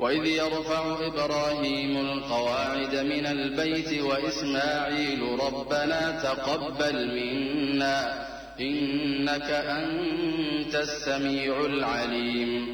وإذ يرفع إبراهيم القواعد من البيت وإسماعيل ربنا تقبل منا إنك أنت السميع العليم